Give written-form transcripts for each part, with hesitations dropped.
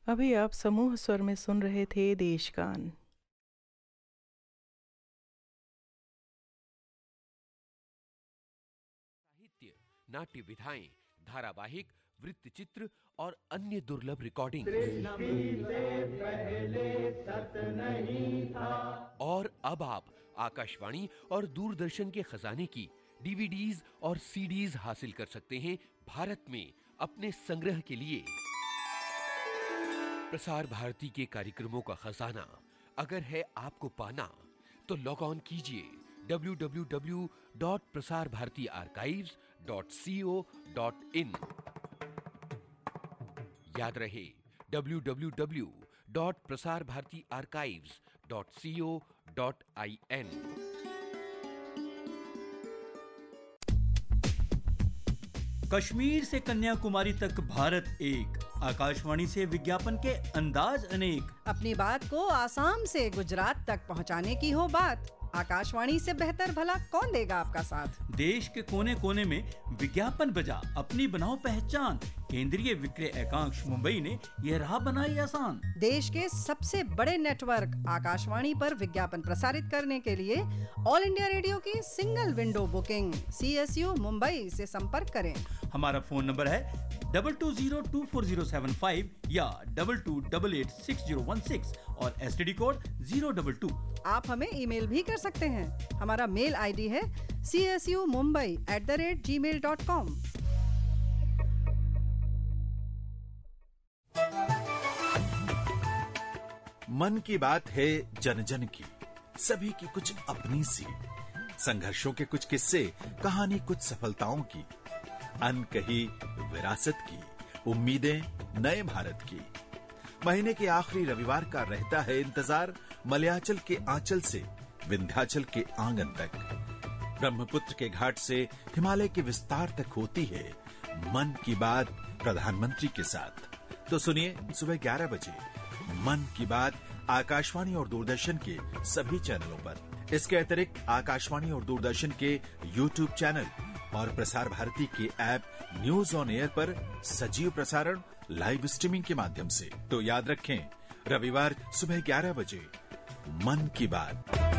अभी आप समूह स्वर में सुन रहे थे देशगान। साहित्य, नाट्य विधाएं, धारावाहिक, वृत्तचित्र और अन्य दुर्लभ रिकॉर्डिंग। और अब आप आकाशवाणी और दूरदर्शन के खजाने की डीवीडीज और सीडीज हासिल कर सकते हैं भारत में अपने संग्रह के लिए। प्रसार भारती के कार्यक्रमों का खजाना अगर है आपको पाना, तो लॉग ऑन कीजिए www.prasarbharatiarchives.co.in। याद रहे www.prasarbharatiarchives.co.in। कश्मीर से कन्याकुमारी तक भारत एक, आकाशवाणी से विज्ञापन के अंदाज अनेक। अपनी बात को आसाम से गुजरात तक पहुंचाने की हो बात, आकाशवाणी से बेहतर भला कौन देगा आपका साथ। देश के कोने कोने में विज्ञापन बजा, अपनी बनाओ पहचान। केंद्रीय विक्रय एकांश मुंबई ने यह राह बनाई आसान। देश के सबसे बड़े नेटवर्क आकाशवाणी पर विज्ञापन प्रसारित करने के लिए ऑल इंडिया रेडियो की single window booking CSU Mumbai से संपर्क करें। हमारा फोन नंबर है 22024075 या 22886016 और STD कोड 022। आप हमें ईमेल भी कर सकते हैं। हमारा मेल ID है csumumbai@gmail.com। मन की बात है जन जन की, सभी की कुछ अपनी सी, संघर्षों के कुछ किस्से, कहानी कुछ सफलताओं की, अनकही विरासत की, उम्मीदें नए भारत की। महीने के आखिरी रविवार का रहता है इंतजार, मलयाचल के आंचल से विंध्याचल के आंगन तक, ब्रह्मपुत्र के घाट से हिमालय के विस्तार तक होती है मन की बात प्रधानमंत्री के साथ। तो सुनिए सुबह 11 बजे मन की बात आकाशवाणी और दूरदर्शन के सभी चैनलों पर। इसके अतिरिक्त आकाशवाणी और दूरदर्शन के YouTube चैनल और प्रसार भारती के ऐप न्यूज ऑन एयर पर सजीव प्रसारण लाइव स्ट्रीमिंग के माध्यम से। तो याद रखें, रविवार सुबह 11 बजे मन की बात।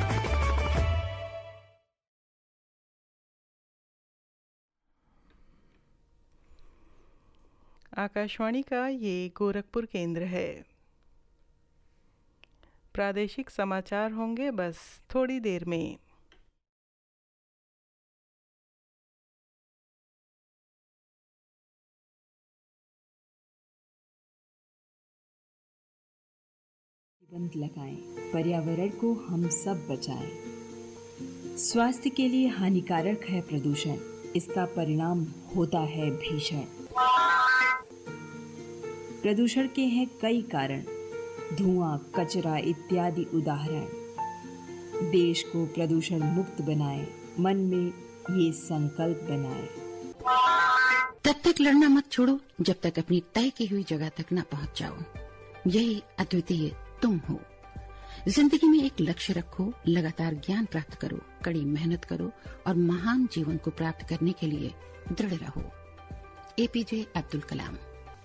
आकाशवाणी का ये गोरखपुर केंद्र है। प्रादेशिक समाचार होंगे बस थोड़ी देर में। प्रतिबंध लगाएं, पर्यावरण को हम सब बचाएं। स्वास्थ्य के लिए हानिकारक है प्रदूषण, इसका परिणाम होता है भीषण। प्रदूषण के हैं कई कारण, धुआं, कचरा इत्यादि उदाहरण। देश को प्रदूषण मुक्त बनाएं, मन में ये संकल्प बनाएं। तब तक लड़ना मत छोड़ो जब तक अपनी तय की हुई जगह तक न पहुंच जाओ। यही अद्वितीय तुम हो। जिंदगी में एक लक्ष्य रखो, लगातार ज्ञान प्राप्त करो, कड़ी मेहनत करो और महान जीवन को प्राप्त करने के लिए दृढ़ रहो। APJ अब्दुल कलाम।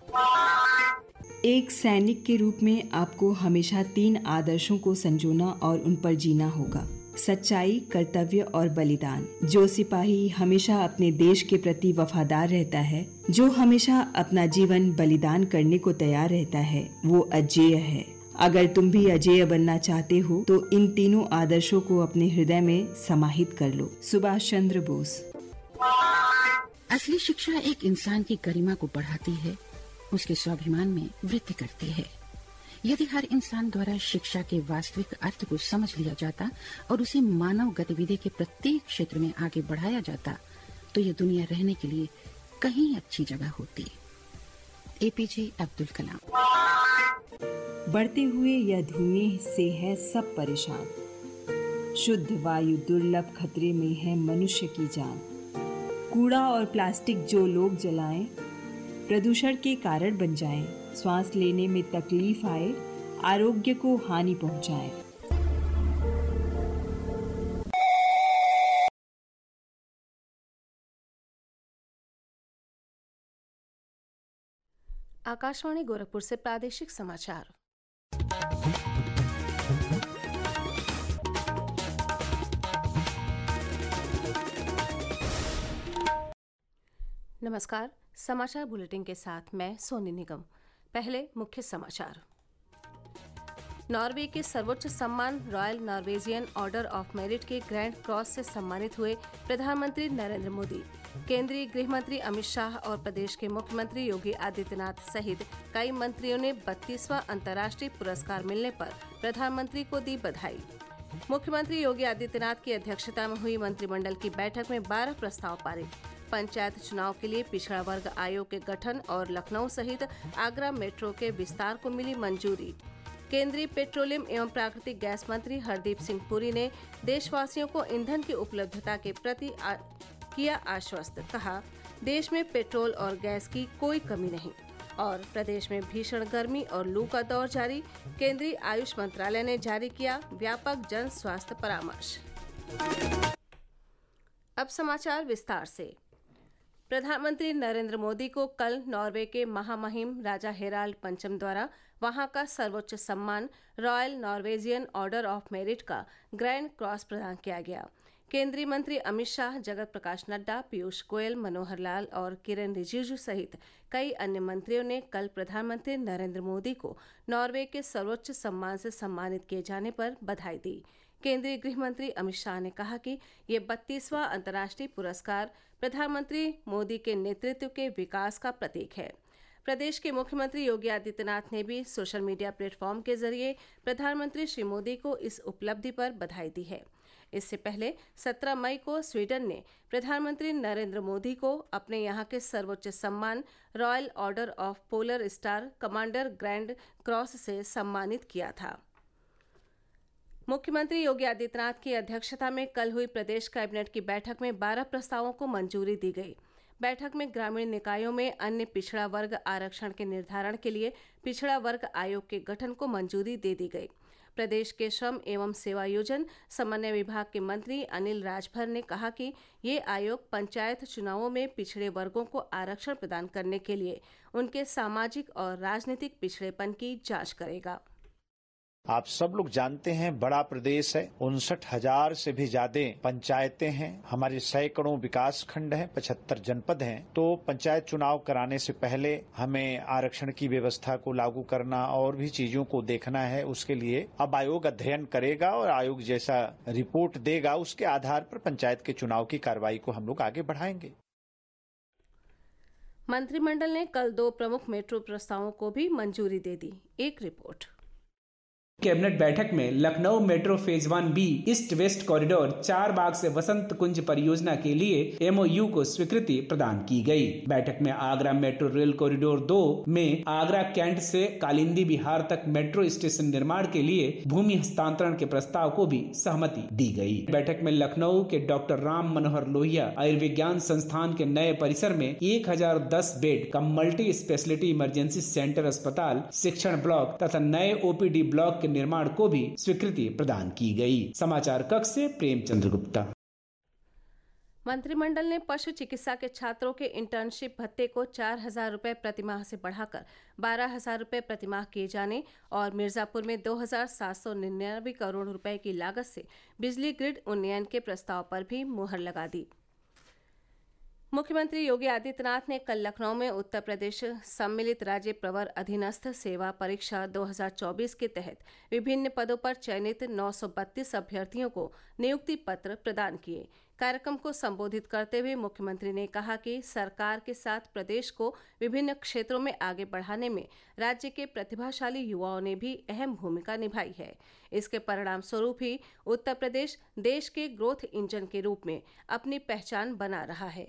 एक सैनिक के रूप में आपको हमेशा 3 आदर्शों को संजोना और उन पर जीना होगा: सच्चाई, कर्तव्य और बलिदान। जो सिपाही हमेशा अपने देश के प्रति वफादार रहता है, जो हमेशा अपना जीवन बलिदान करने को तैयार रहता है, वो अजेय है। अगर तुम भी अजेय बनना चाहते हो तो इन तीनों आदर्शों को अपने हृदय में समाहित कर लो। सुभाष चंद्र बोस। असली शिक्षा एक इंसान की गरिमा को बढ़ाती है, उसके स्वाभिमान में वृद्धि करती है। यदि हर इंसान द्वारा शिक्षा के वास्तविक अर्थ को समझ लिया जाता और उसे मानव गतिविधि के प्रत्येक क्षेत्र में आगे बढ़ाया जाता, तो ये दुनिया रहने के लिए कहीं अच्छी जगह होती। APJ अब्दुल कलाम। बढ़ते हुए यह धुएं से है सब परेशान, शुद्ध वायु दुर्लभ खतरे में है मनुष्य की जान। कूड़ा और प्लास्टिक जो लोग जलाएं, प्रदूषण के कारण बन जाएं, श्वास लेने में तकलीफ आए, आरोग्य को हानि पहुंचाएं। आकाशवाणी गोरखपुर से प्रादेशिक समाचार। नमस्कार, समाचार बुलेटिन के साथ मैं सोनी निगम। पहले मुख्य समाचार। नॉर्वे के सर्वोच्च सम्मान royal Norwegian order of merit के ग्रैंड क्रॉस से सम्मानित हुए प्रधानमंत्री नरेंद्र मोदी। केंद्रीय गृह मंत्री अमित शाह और प्रदेश के मुख्यमंत्री योगी आदित्यनाथ सहित कई मंत्रियों ने 32वां अंतर्राष्ट्रीय पुरस्कार मिलने पर प्रधानमंत्री को दी बधाई। मुख्यमंत्री योगी आदित्यनाथ की अध्यक्षता में हुई मंत्रिमंडल की बैठक में 12 प्रस्ताव पारित। पंचायत चुनाव के लिए पिछड़ा वर्ग आयोग के गठन और लखनऊ सहित आगरा मेट्रो के विस्तार को मिली मंजूरी। केंद्रीय पेट्रोलियम एवं प्राकृतिक गैस मंत्री हरदीप सिंह पुरी ने देशवासियों को ईंधन की उपलब्धता के प्रति किया आश्वस्त। कहा, देश में पेट्रोल और गैस की कोई कमी नहीं। और प्रदेश में भीषण गर्मी और लू का दौर जारी। केंद्रीय आयुष मंत्रालय ने जारी किया व्यापक जन स्वास्थ्य परामर्श। अब समाचार विस्तार से। प्रधानमंत्री नरेंद्र मोदी को कल नॉर्वे के महामहिम राजा हेराल्ड पंचम द्वारा वहां का सर्वोच्च सम्मान royal Norwegian order of merit का ग्रैंड क्रॉस प्रदान किया गया। केंद्रीय मंत्री अमित शाह, जगत प्रकाश नड्डा, पीयूष गोयल, मनोहर लाल और किरेन रिजिजू सहित कई अन्य मंत्रियों ने कल प्रधानमंत्री नरेंद्र मोदी को नॉर्वे के सर्वोच्च सम्मान से सम्मानित किए जाने पर बधाई दी। केंद्रीय गृह मंत्री अमित शाह ने कहा कि ये 32वां अंतर्राष्ट्रीय पुरस्कार प्रधानमंत्री मोदी के नेतृत्व के विकास का प्रतीक है। प्रदेश के मुख्यमंत्री योगी आदित्यनाथ ने भी सोशल मीडिया प्लेटफॉर्म के जरिए प्रधानमंत्री श्री मोदी को इस उपलब्धि पर बधाई दी है। इससे पहले 17 मई को स्वीडन ने प्रधानमंत्री नरेंद्र मोदी को अपने यहाँ के सर्वोच्च सम्मान royal order of polar star commander grand cross से सम्मानित किया था। मुख्यमंत्री योगी आदित्यनाथ की अध्यक्षता में कल हुई प्रदेश कैबिनेट की बैठक में 12 प्रस्तावों को मंजूरी दी गई। बैठक में ग्रामीण निकायों में अन्य पिछड़ा वर्ग आरक्षण के निर्धारण के लिए पिछड़ा वर्ग आयोग के गठन को मंजूरी दे दी गई। प्रदेश के श्रम एवं सेवायोजन समन्वय विभाग के मंत्री अनिल राजभर ने कहा कि ये आयोग पंचायत चुनावों में पिछड़े वर्गों को आरक्षण प्रदान करने के लिए उनके सामाजिक और राजनीतिक पिछड़ेपन की जांच करेगा। आप सब लोग जानते हैं, बड़ा प्रदेश है, 59,000 से भी ज्यादा पंचायतें हैं, हमारे सैकड़ों विकास खंड हैं, 75 जनपद हैं। तो पंचायत चुनाव कराने से पहले हमें आरक्षण की व्यवस्था को लागू करना और भी चीजों को देखना है। उसके लिए अब आयोग अध्ययन करेगा और आयोग जैसा रिपोर्ट देगा उसके आधार पर पंचायत के चुनाव की कार्रवाई को हम लोग आगे बढ़ाएंगे। मंत्रिमंडल ने कल 2 प्रमुख मेट्रो प्रस्तावों को भी मंजूरी दे दी। एक रिपोर्ट। कैबिनेट बैठक में Lucknow metro phase 1B east west corridor 4 बाग से वसंत कुंज परियोजना के लिए MOU को स्वीकृति प्रदान की गई। बैठक में आगरा मेट्रो रेल कॉरिडोर 2 में आगरा कैंट से कालिंदी बिहार तक मेट्रो स्टेशन निर्माण के लिए भूमि हस्तांतरण के प्रस्ताव को भी सहमति दी गई। बैठक में लखनऊ के डॉक्टर राम मनोहर लोहिया आयुर्विज्ञान संस्थान के नए परिसर में 1010 बेड का मल्टी स्पेशलिटी इमरजेंसी सेंटर अस्पताल, शिक्षण ब्लॉक तथा नए OPD ब्लॉक के निर्माण को भी स्वीकृति प्रदान की गई। समाचार कक्ष से प्रेमचंद्र गुप्ता। मंत्रिमंडल ने पशु चिकित्सा के छात्रों के इंटर्नशिप भत्ते को 4,000 रुपए प्रतिमाह से बढ़ाकर 12,000 रुपए प्रतिमाह किए जाने और मिर्जापुर में 2,799 करोड़ रुपए की लागत से बिजली ग्रिड उन्नयन के प्रस्ताव पर भी मुहर लगा दी। मुख्यमंत्री योगी आदित्यनाथ ने कल लखनऊ में उत्तर प्रदेश सम्मिलित राज्य प्रवर अधीनस्थ सेवा परीक्षा 2024 के तहत विभिन्न पदों पर चयनित 932 अभ्यर्थियों को नियुक्ति पत्र प्रदान किए। कार्यक्रम को संबोधित करते हुए मुख्यमंत्री ने कहा कि सरकार के साथ प्रदेश को विभिन्न क्षेत्रों में आगे बढ़ाने में राज्य के प्रतिभाशाली युवाओं ने भी अहम भूमिका निभाई है। इसके परिणाम स्वरूप ही उत्तर प्रदेश देश के ग्रोथ इंजन के रूप में अपनी पहचान बना रहा है।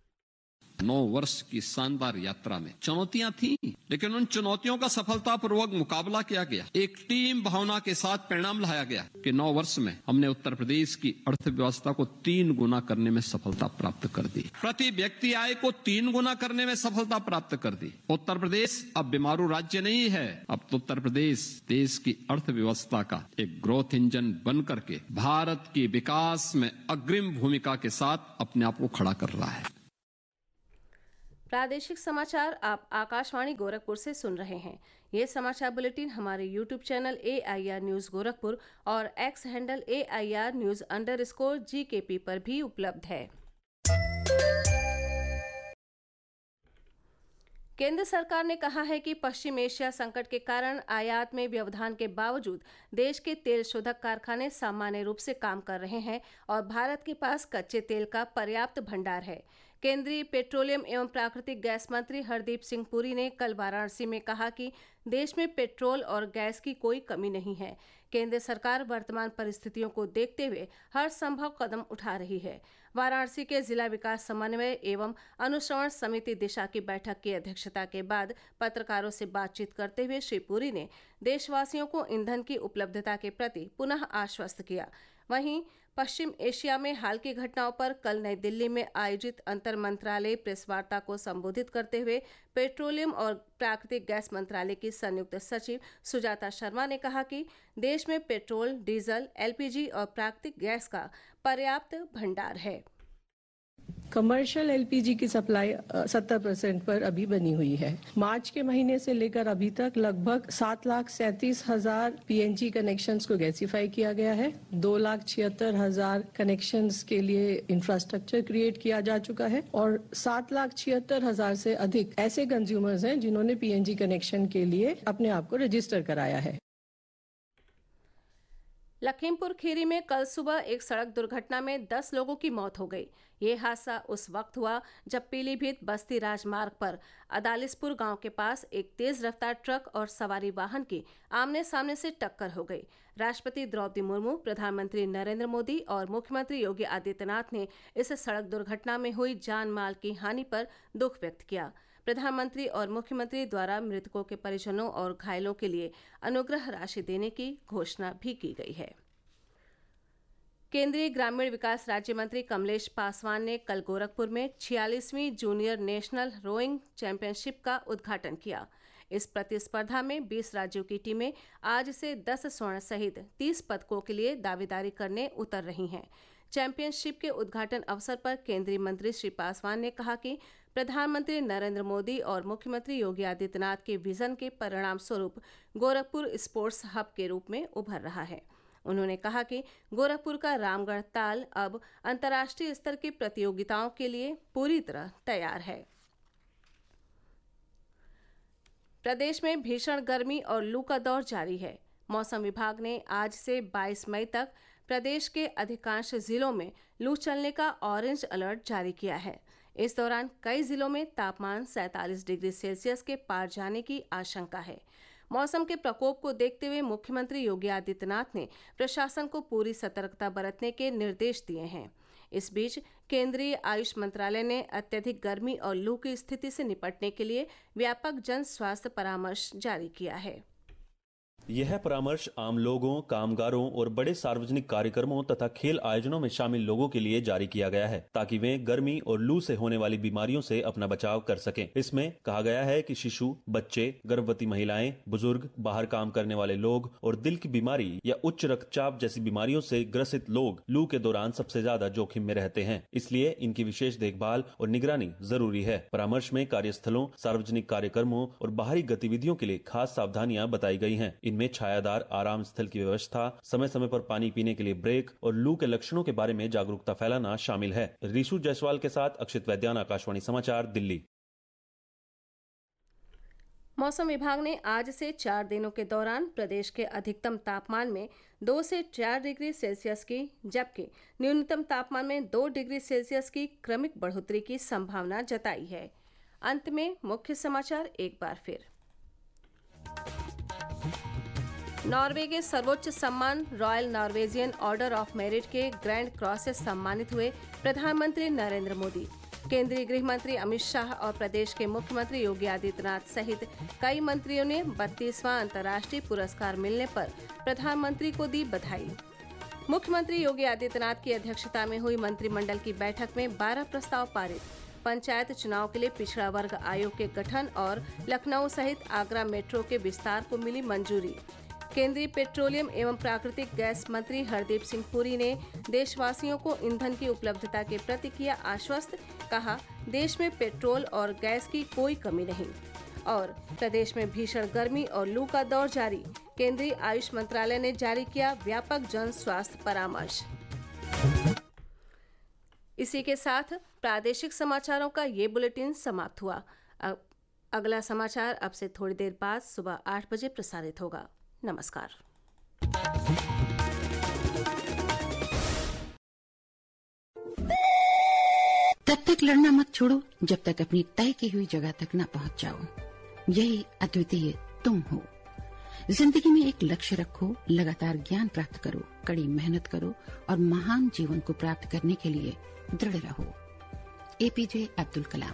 9 वर्ष की शानदार यात्रा में चुनौतियां थी, लेकिन उन चुनौतियों का सफलतापूर्वक मुकाबला किया गया। एक टीम भावना के साथ परिणाम लाया गया कि 9 वर्ष में हमने उत्तर प्रदेश की अर्थव्यवस्था को 3 गुना करने में सफलता प्राप्त कर दी, प्रति व्यक्ति आय को 3 गुना करने में सफलता प्राप्त कर दी। उत्तर प्रदेश अब बीमारू राज्य नहीं है, अब तो उत्तर प्रदेश देश की अर्थव्यवस्था का एक ग्रोथ इंजन बन करके भारत की विकास में अग्रिम भूमिका के साथ अपने आप को खड़ा कर रहा है। प्रादेशिक समाचार आप आकाशवाणी गोरखपुर से सुन रहे हैं। ये समाचार बुलेटिन हमारे YouTube channel AIR news Gorakhpur और एक्स हैंडल AIR न्यूज़_GKP पर भी उपलब्ध है। केंद्र सरकार ने कहा है कि पश्चिम एशिया संकट के कारण आयात में व्यवधान के बावजूद देश के तेल शोधक कारखाने सामान्य रूप से काम कर रहे हैं और भारत के पास कच्चे तेल का पर्याप्त भंडार है। केंद्रीय पेट्रोलियम एवं प्राकृतिक गैस मंत्री हरदीप सिंह पुरी ने कल वाराणसी में कहा कि देश में पेट्रोल और गैस की कोई कमी नहीं है। केंद्र सरकार वर्तमान परिस्थितियों को देखते हुए हर संभव कदम उठा रही है। वाराणसी के जिला विकास समन्वय एवं अनुश्रवण समिति दिशा की बैठक की अध्यक्षता के बाद पत्रकारों से बातचीत करते हुए श्री पुरी ने देशवासियों को ईंधन की उपलब्धता के प्रति पुनः आश्वस्त किया। वहीं पश्चिम एशिया में हाल की घटनाओं पर कल नई दिल्ली में आयोजित अंतर मंत्रालय प्रेस वार्ता को संबोधित करते हुए पेट्रोलियम और प्राकृतिक गैस मंत्रालय की संयुक्त सचिव सुजाता शर्मा ने कहा कि देश में पेट्रोल, डीजल, LPG और प्राकृतिक गैस का पर्याप्त भंडार है। कमर्शियल LPG की सप्लाई 70% पर अभी बनी हुई है। मार्च के महीने से लेकर अभी तक लगभग 7,37,000 PNG कनेक्शंस को गैसीफाई किया गया है। 2,76,000 कनेक्शंस के लिए इंफ्रास्ट्रक्चर क्रिएट किया जा चुका है और 7,76,000 से अधिक ऐसे कंज्यूमर्स हैं जिन्होंने PNG कनेक्शन के लिए अपने आप को रजिस्टर कराया है। लखीमपुर खीरी में कल सुबह एक सड़क दुर्घटना में 10 लोगों की मौत हो गई। ये हादसा उस वक्त हुआ जब पीलीभीत बस्ती राजमार्ग पर अदालिसपुर गांव के पास एक तेज रफ्तार ट्रक और सवारी वाहन की आमने सामने से टक्कर हो गई। राष्ट्रपति द्रौपदी मुर्मू, प्रधानमंत्री नरेंद्र मोदी और मुख्यमंत्री योगी आदित्यनाथ ने इस सड़क दुर्घटना में हुई जान माल की हानि पर दुख व्यक्त किया। प्रधानमंत्री और मुख्यमंत्री द्वारा मृतकों के परिजनों और घायलों के लिए अनुग्रह राशि देने की घोषणा भी की गई है। केंद्रीय ग्रामीण विकास राज्य मंत्री कमलेश पासवान ने कल गोरखपुर में 46वीं जूनियर नेशनल रोइंग चैंपियनशिप का उद्घाटन किया। इस प्रतिस्पर्धा में 20 राज्यों की टीमें आज से 10 स्वर्ण सहित 30 पदकों के लिए दावेदारी करने उतर रही हैं। चैंपियनशिप के उद्घाटन अवसर पर केंद्रीय मंत्री श्री पासवान ने कहा कि प्रधानमंत्री नरेंद्र मोदी और मुख्यमंत्री योगी आदित्यनाथ के विजन के परिणाम स्वरूप गोरखपुर स्पोर्ट्स हब के रूप में उभर रहा है। उन्होंने कहा कि गोरखपुर का रामगढ़ ताल अब अंतर्राष्ट्रीय स्तर की प्रतियोगिताओं के लिए पूरी तरह तैयार है। प्रदेश में भीषण गर्मी और लू का दौर जारी है। मौसम विभाग ने आज से 22 मई तक प्रदेश के अधिकांश जिलों में लू चलने का ऑरेंज अलर्ट जारी किया है। इस दौरान कई जिलों में तापमान 47 डिग्री सेल्सियस के पार जाने की आशंका है। मौसम के प्रकोप को देखते हुए मुख्यमंत्री योगी आदित्यनाथ ने प्रशासन को पूरी सतर्कता बरतने के निर्देश दिए हैं। इस बीच केंद्रीय आयुष मंत्रालय ने अत्यधिक गर्मी और लू की स्थिति से निपटने के लिए व्यापक जन स्वास्थ्य परामर्श जारी किया है। यह परामर्श आम लोगों, कामगारों और बड़े सार्वजनिक कार्यक्रमों तथा खेल आयोजनों में शामिल लोगों के लिए जारी किया गया है ताकि वे गर्मी और लू से होने वाली बीमारियों से अपना बचाव कर सकें। इसमें कहा गया है कि शिशु, बच्चे, गर्भवती महिलाएं, बुजुर्ग, बाहर काम करने वाले लोग और दिल की बीमारी या उच्च रक्तचाप जैसी बीमारियों से ग्रसित लोग लू के दौरान सबसे ज्यादा जोखिम में रहते हैं। इसलिए इनकी विशेष देखभाल और निगरानी जरूरी है। परामर्श में कार्यस्थलों, सार्वजनिक कार्यक्रमों और बाहरी गतिविधियों के लिए खास सावधानियां बताई गई हैं। इनमें छायादार आराम स्थल की व्यवस्था, समय समय पर पानी पीने के लिए ब्रेक और लू के लक्षणों के बारे में जागरूकता फैलाना शामिल है। ऋषु जायसवाल के साथ अक्षित वैद्यान, आकाशवाणी समाचार, दिल्ली। मौसम विभाग ने आज से 4 दिनों के दौरान प्रदेश के अधिकतम तापमान में 2 से 4 डिग्री सेल्सियस की जबकि न्यूनतम तापमान में 2 डिग्री सेल्सियस की क्रमिक बढ़ोतरी की संभावना जताई है। अंत में मुख्य समाचार एक बार फिर। नॉर्वे के सर्वोच्च सम्मान royal Norwegian order of merit के ग्रैंड क्रॉस से सम्मानित हुए प्रधानमंत्री नरेंद्र मोदी। केंद्रीय गृह मंत्री अमित शाह और प्रदेश के मुख्यमंत्री योगी आदित्यनाथ सहित कई मंत्रियों ने 32वां अंतर्राष्ट्रीय पुरस्कार मिलने पर प्रधानमंत्री को दी बधाई। मुख्यमंत्री योगी आदित्यनाथ की अध्यक्षता में हुई मंत्रिमंडल की बैठक में 12 प्रस्ताव पारित। पंचायत चुनाव के लिए पिछड़ा वर्ग आयोग के गठन और लखनऊ सहित आगरा मेट्रो के विस्तार को मिली मंजूरी। केंद्रीय पेट्रोलियम एवं प्राकृतिक गैस मंत्री हरदीप सिंह पुरी ने देशवासियों को ईंधन की उपलब्धता के प्रति किया आश्वस्त। कहा, देश में पेट्रोल और गैस की कोई कमी नहीं। और प्रदेश में भीषण गर्मी और लू का दौर जारी, केंद्रीय आयुष मंत्रालय ने जारी किया व्यापक जन स्वास्थ्य परामर्श। इसी के साथ प्रादेशिक समाचारों का ये बुलेटिन समाप्त हुआ। अगला समाचार अब से थोड़ी देर बाद सुबह 8 बजे प्रसारित होगा। नमस्कार। तब तक लड़ना मत छोड़ो जब तक अपनी तय की हुई जगह तक न पहुंच जाओ। यही अद्वितीय तुम हो। जिंदगी में एक लक्ष्य रखो, लगातार ज्ञान प्राप्त करो, कड़ी मेहनत करो और महान जीवन को प्राप्त करने के लिए दृढ़ रहो। एपीजे अब्दुल कलाम।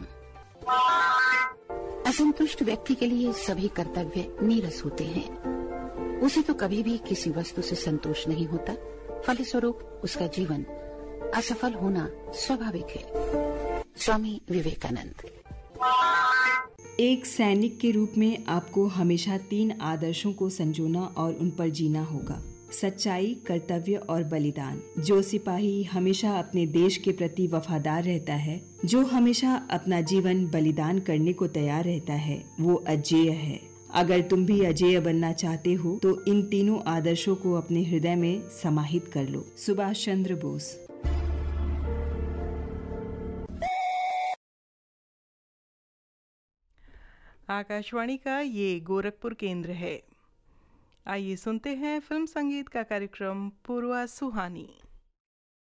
असंतुष्ट व्यक्ति के लिए सभी कर्तव्य नीरस होते हैं। उसे तो कभी भी किसी वस्तु से संतोष नहीं होता, फलस्वरूप उसका जीवन असफल होना स्वाभाविक है। स्वामी विवेकानंद। एक सैनिक के रूप में आपको हमेशा 3 आदर्शों को संजोना और उन पर जीना होगा: सच्चाई, कर्तव्य और बलिदान। जो सिपाही हमेशा अपने देश के प्रति वफादार रहता है, जो हमेशा अपना जीवन बलिदान करने को तैयार रहता है, वो अजेय है। अगर तुम भी अजेय बनना चाहते हो तो इन तीनों आदर्शों को अपने हृदय में समाहित कर लो। सुभाष चंद्र बोस। आकाशवाणी का ये गोरखपुर केंद्र है। आइए सुनते हैं फिल्म संगीत का कार्यक्रम पूर्वा सुहानी।